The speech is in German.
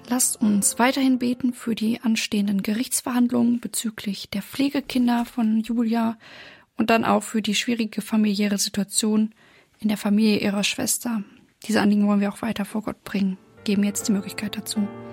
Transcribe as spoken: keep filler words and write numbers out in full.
lasst uns weiterhin beten für die anstehenden Gerichtsverhandlungen bezüglich der Pflegekinder von Julia und dann auch für die schwierige familiäre Situation in der Familie ihrer Schwester. Diese Anliegen wollen wir auch weiter vor Gott bringen, geben jetzt die Möglichkeit dazu.